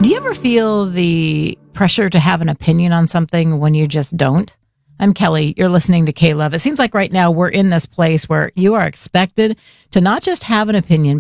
Do you ever feel the pressure to have an opinion on something when you just don't? I'm Kelly. You're listening to K-Love. It seems like right now we're in this place where you are expected to not just have an opinion,